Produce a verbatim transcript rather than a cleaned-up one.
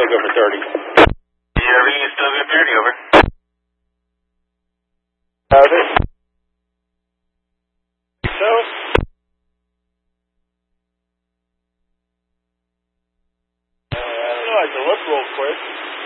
go for thirty. Yeah, we can still go thirty, over. Uh, this. So? Uh, I don't know, I can look real quick.